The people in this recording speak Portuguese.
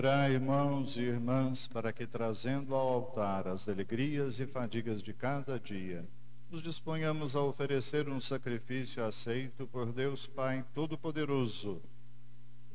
Orai, irmãos e irmãs, para que, trazendo ao altar as alegrias e fadigas de cada dia, nos disponhamos a oferecer um sacrifício aceito por Deus Pai Todo-Poderoso